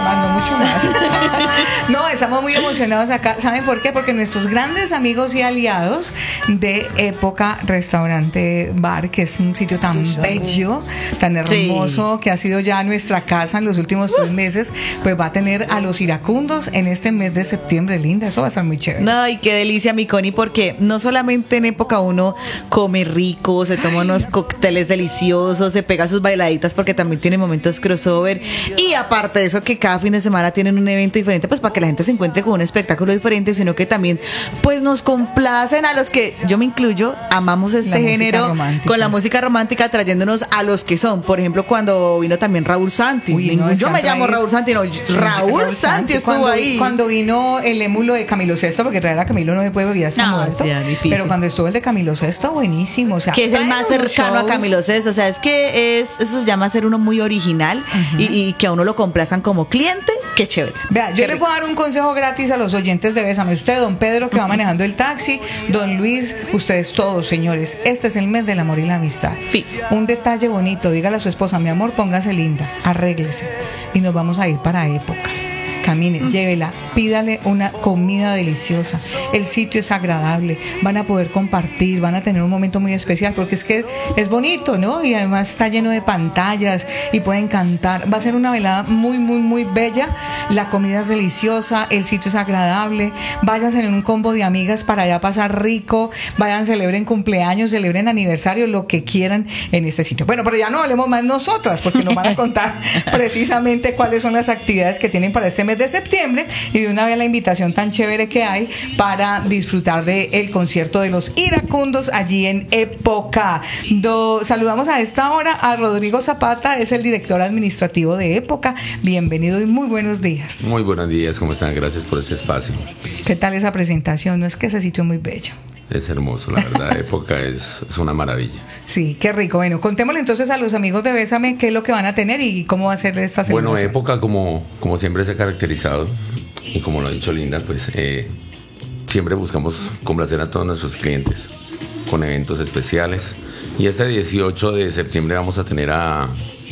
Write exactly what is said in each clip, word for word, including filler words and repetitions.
más, no mucho más. No, estamos muy emocionados acá. ¿Saben por qué? Porque nuestros grandes amigos y aliados de Época Restaurante Bar, que es un sitio tan bello, tan hermoso, sí, que ha sido ya nuestra casa en los últimos tres meses, pues va a tener a los iracundos en este mes de septiembre, linda. Eso va a estar muy chévere. No, y qué delicia, mi Connie, porque no solamente en Época uno come rico, se toma unos cócteles deliciosos, se pega sus bailaditas, porque también tiene momentos crossover, y aparte de eso, que cada fin de semana tienen un evento diferente, pues para que la gente se encuentre con un espectáculo diferente, sino que también pues nos complacen a los que, yo me incluyo, amamos este género romántica, con la música romántica, trayéndonos a los que son. Por ejemplo, cuando vino también Raúl Santi. Uy, no, yo me llamo Raúl Santi, no, Raúl, Raúl Santi, Santi estuvo cuando, ahí. Cuando vino el émulo de Camilo Sesto, porque traer a Camilo no se puede, porque ya está no, muerto. Ya, pero cuando estuvo el de Camilo Sesto, buenísimo. O sea, que es el más cercano shows a Camilo Sesto. O sea, es que es, eso se llama ser uno muy original, uh-huh, y, y que a uno lo complazcan como cliente. Qué chévere. Vea, yo le puedo dar un consejo gratis a los oyentes de Bésame. Usted, don Pedro, que va manejando el taxi, don Luis, ustedes todos, señores. Este es el mes del amor y la amistad. Sí. Un detalle bonito, dígale a su esposa: mi amor, póngase linda, arréglese, y nos vamos a ir para Época. Camine, llévela, pídale una comida deliciosa. El sitio es agradable, van a poder compartir, van a tener un momento muy especial, porque es que es bonito, ¿no? Y además está lleno de pantallas y pueden cantar. Va a ser una velada muy, muy, muy bella. La comida es deliciosa, el sitio es agradable. Váyanse en un combo de amigas para allá pasar rico. Vayan, celebren cumpleaños, celebren aniversario, lo que quieran en este sitio. Bueno, pero ya no hablemos más nosotras, porque nos van a contar precisamente cuáles son las actividades que tienen para este mes de septiembre, y de una vez la invitación tan chévere que hay para disfrutar del concierto de los iracundos allí en Época. Do, saludamos a esta hora a Rodrigo Zapata, es el director administrativo de Época. Bienvenido y muy buenos días. Muy buenos días, ¿cómo están? Gracias por este espacio. ¿Qué tal esa presentación? No es que ese sitio es muy bello. Es hermoso, la verdad. Época es, es una maravilla. Sí, qué rico. Bueno, contémosle entonces a los amigos de Bésame qué es lo que van a tener y cómo va a ser esta celebración. Bueno, Época, como, como siempre se ha caracterizado, y como lo ha dicho Linda, pues eh, siempre buscamos complacer a todos nuestros clientes con eventos especiales. Y este dieciocho de septiembre vamos a tener a,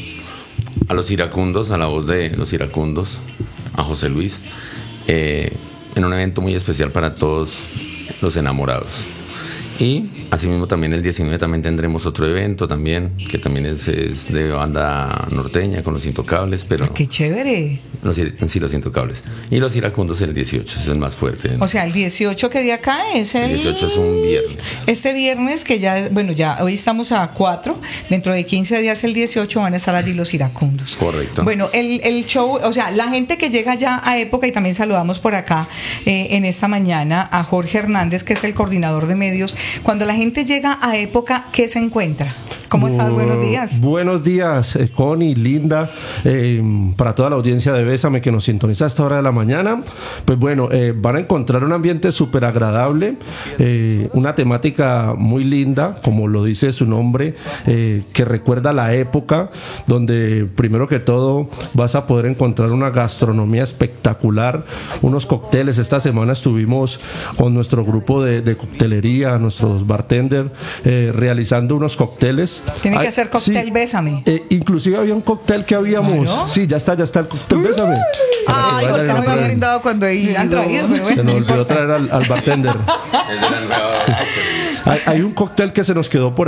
a los iracundos, a la voz de los iracundos, a José Luis, eh, en un evento muy especial para todos los enamorados. Y asimismo también el diecinueve también tendremos otro evento también, que también es, es de banda norteña con Los Intocables, pero... ¡Qué chévere! Los, sí, Los Intocables. Y Los Iracundos el dieciocho, es el más fuerte, ¿no? O sea, el dieciocho, ¿qué día cae? Es el... el dieciocho es un viernes. Este viernes, que ya, bueno, ya hoy estamos a cuatro, dentro de quince días el dieciocho van a estar allí Los Iracundos. Correcto. Bueno, el, el show, o sea, la gente que llega ya a Época, y también saludamos por acá eh, en esta mañana a Jorge Hernández, que es el coordinador de medios. Cuando la gente llega a Época, ¿qué se encuentra? ¿Cómo Bu- estás? Buenos días. Buenos días, eh, Connie, Linda, eh, para toda la audiencia de Bésame que nos sintoniza a esta hora de la mañana. Pues bueno, eh, van a encontrar un ambiente súper agradable, eh, una temática muy linda, como lo dice su nombre, eh, que recuerda la época, donde primero que todo vas a poder encontrar una gastronomía espectacular, unos cócteles. Esta semana estuvimos con nuestro grupo de, de coctelería, nuestros bartender, eh, realizando unos cócteles. Tiene que hacer cóctel sí, Bésame. Eh, inclusive había un cóctel que habíamos. ¿Claro? Sí, ya está, ya está el cóctel Bésame. Ay, pues está muy brindado cuando he traído. Se nos olvidó traer al, al bartender. Sí. Hay, hay un cóctel que se nos quedó por